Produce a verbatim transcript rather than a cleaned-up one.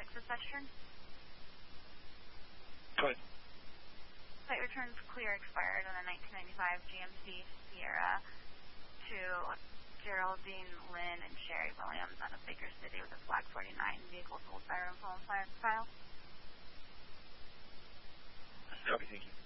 Lexus Vestron. Go ahead. Site returns clear expired on a nineteen ninety-five G M C Sierra to Geraldine Lynn and Sherry Williams out of Baker City with a flag forty-nine vehicle sold by room full file. Copy, thank you.